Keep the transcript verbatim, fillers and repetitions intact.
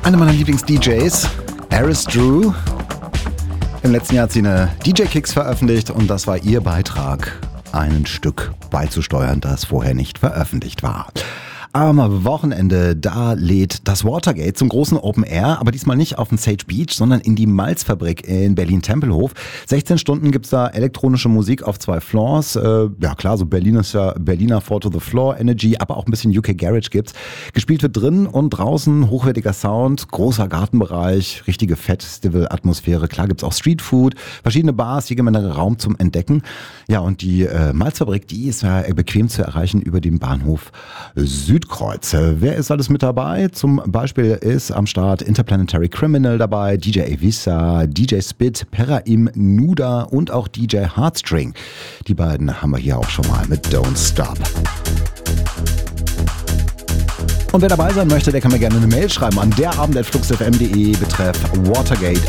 Eine meiner Lieblings-D Js, Aris Drew. Im letzten Jahr hat sie eine D J-Kicks veröffentlicht und das war ihr Beitrag, ein Stück beizusteuern, das vorher nicht veröffentlicht war. Am Wochenende, da lädt das Watergate zum großen Open Air, aber diesmal nicht auf dem Sage Beach, sondern in die Malzfabrik in Berlin-Tempelhof. sechzehn Stunden gibt's da elektronische Musik auf zwei Floors. Äh, ja klar, so Berliner, Berliner Four to the Floor Energy, aber auch ein bisschen U K Garage gibt's. Gespielt wird drin und draußen, hochwertiger Sound, großer Gartenbereich, richtige Festival-Atmosphäre. Klar gibt's auch Streetfood, verschiedene Bars, jede Menge Raum zum Entdecken. Ja, und die äh, Malzfabrik, die ist ja bequem zu erreichen über den Bahnhof Süd. Kreuz. Wer ist alles mit dabei? Zum Beispiel ist am Start Interplanetary Criminal dabei, D J Avisa, D J Spit, Peraim Nuda und auch D J Heartstring. Die beiden haben wir hier auch schon mal mit Don't Stop. Und wer dabei sein möchte, der kann mir gerne eine Mail schreiben an derabend at flux f m punkt de betreff Watergate